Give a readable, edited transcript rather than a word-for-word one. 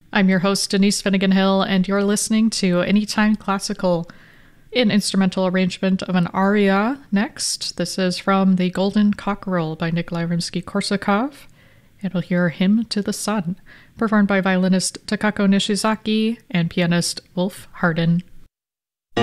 I'm your host, Denise Finnegan Hill, and you're listening to Anytime Classical, an instrumental arrangement of an aria. Next, this is from The Golden Cockerel by Nikolai Rimsky-Korsakov, and we'll hear Hymn to the Sun, performed by violinist Takako Nishizaki and pianist Wolf Hardin.